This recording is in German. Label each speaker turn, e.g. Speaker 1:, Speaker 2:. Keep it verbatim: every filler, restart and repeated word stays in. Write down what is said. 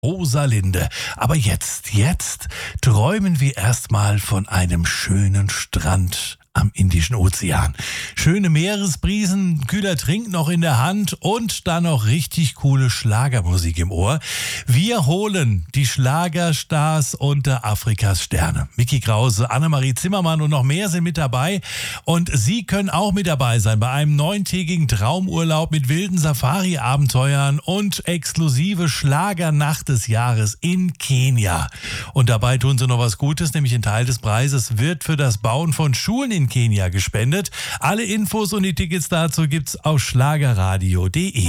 Speaker 1: Rosalinde. Aber jetzt, jetzt träumen wir erstmal von einem schönen Strand am Indischen Ozean. Schöne Meeresbrisen, kühler Trink noch in der Hand und dann noch richtig coole Schlagermusik im Ohr. Wir holen die Schlagerstars unter Afrikas Sterne. Micky Krause, Annemarie Zimmermann und noch mehr sind mit dabei. Und Sie können auch mit dabei sein bei einem neuntägigen Traumurlaub mit wilden Safari-Abenteuern und exklusive Schlagernacht des Jahres in Kenia. Und dabei tun Sie noch was Gutes, nämlich ein Teil des Preises wird für das Bauen von Schulen in Kenia gespendet. Alle Infos und die Tickets dazu gibt's auf schlagerradio punkt de.